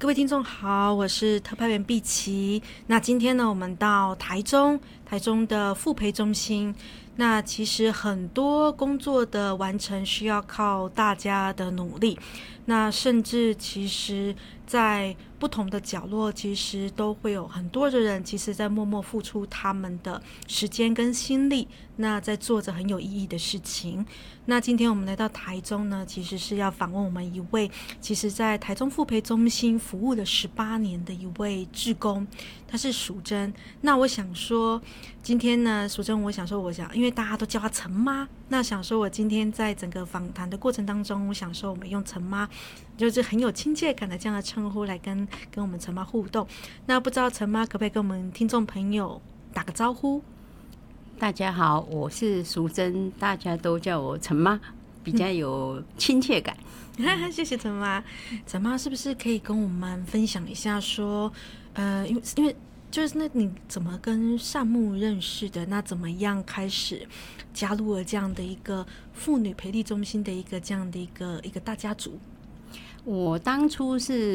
各位听众好，我是特派员碧琪。那今天呢，我们到台中的复培中心。那其实很多工作的完成需要靠大家的努力，那甚至其实在不同的角落，其实都会有很多的人其实在默默付出他们的时间跟心力，那在做着很有意义的事情。那今天我们来到台中呢，其实是要访问我们一位其实在台中复培中心服务了18年的一位志工，他是淑珍。那我想说今天呢，淑珍因为大家都叫她陈妈，那想说我今天在整个访谈的过程当中，我想说我们用陈妈就是很有亲切感的这样的称呼来跟我们陈妈互动。那不知道陈妈可不可以跟我们听众朋友打个招呼？ 大家好，我是淑珍，大家都叫我陈妈，比较有亲切感。 谢谢陈妈。陈妈是不是可以跟我们分享一下说，因为就是那你怎么跟善牧认识的？那怎么样开始加入了这样的一个妇女培力中心的一个这样的一个大家族？ 我当初是